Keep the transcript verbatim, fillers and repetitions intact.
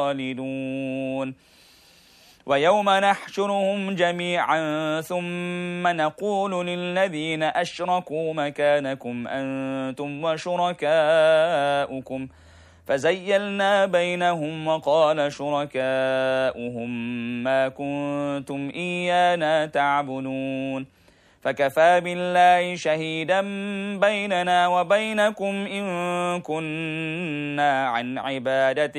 خالدون ويوم نحشرهم جميعا ثم نقول للذين أشركوا مكانكم أنتم وشركاؤكم فزيلنا بينهم وقال شركاؤهم ما كنتم إيانا تعبدون فكفى بالله شهيدا بيننا وبينكم إن كنا عن عبادتكم